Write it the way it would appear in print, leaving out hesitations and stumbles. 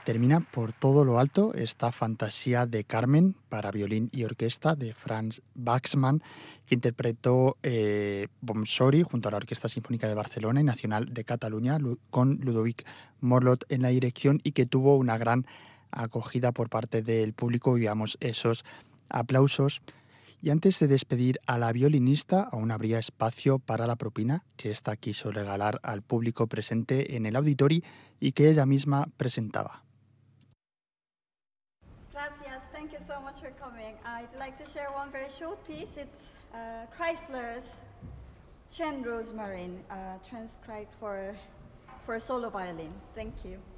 Termina por todo lo alto esta fantasía de Carmen para violín y orquesta de Franz Waxman, que interpretó Bomsori junto a la Orquesta Sinfónica de Barcelona y Nacional de Cataluña, con Ludovic Morlot en la dirección, y que tuvo una gran acogida por parte del público. Oíamos esos aplausos. Y antes de despedir a la violinista, aún habría espacio para la propina que ésta quiso regalar al público presente en el auditori y que ella misma presentaba. Gracias. Thank you so much for coming. I'd like to share one very short piece. It's Chrysler's Chen Rosemarin, transcribed for solo violin. Thank you.